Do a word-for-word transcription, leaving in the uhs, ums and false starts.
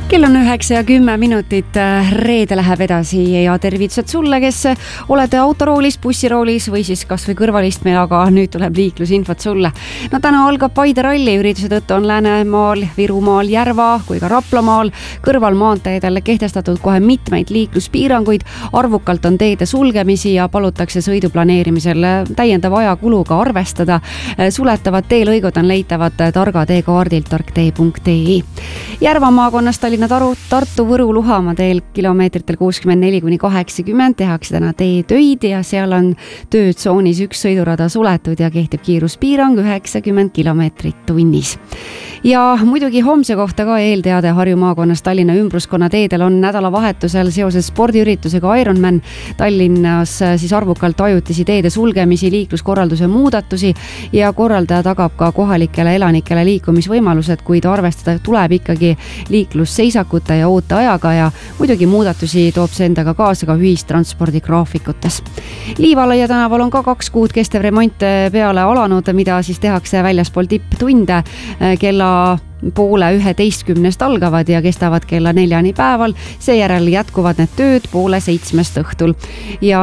Kell on üheksa ja kümme minutit, reede läheb edasi ja tervitused sulle, kes olete autoroolis, bussiroolis või siis kas või kõrvalistmel, aga nüüd tuleb liiklusinfot sulle. No täna algab Paide ralli, ürituse tõttu on Läänemaal, Virumaal, Järva kui ka Raplamaal kõrval maanteedel kehtestatud kohe mitmeid liikluspiiranguid, arvukalt on teede sulgemisi ja palutakse sõidu planeerimisel täiendava ajakuluga arvestada. Suletavad teelõigud on leitavad targa teekaardilt tarktee punkt ee. Järva maakonnas Tallinna Taru, Tartu Võru Luhamaa teel kilomeetritel kuuskümmend neli kuni kaheksakümmend tehakse täna teetöid ja seal on töötsoonis üks sõidurada suletud ja kehtib kiiruspiirang üheksakümmend kilomeetrit tunnis. Ja muidugi homse kohta ka eelteade Harju maakonnas Tallinna ümbruskonna teedel on nädalavahetusel seoses spordiüritusega Ironman Tallinnas siis arvukalt ajutisi teede sulgemisi, liikluskorralduse muudatusi ja korraldaja tagab ka kohalikele elanikele liikumisvõimalused, kuid arvestada tuleb ikkagi liiklusseisakute ja ooteajaga ja muidugi muudatusi toob see endaga kaasa ka ühistranspordi graafikutes. Liivalaia tänaval on ka kaks kuud kestev remont peale alanud, mida siis tehakse väljaspool tipptunde kella poole üheteistkümnest algavad ja kestavad kella neljani päeval, seejärel jätkuvad need tööd poole seitsmest õhtul. Ja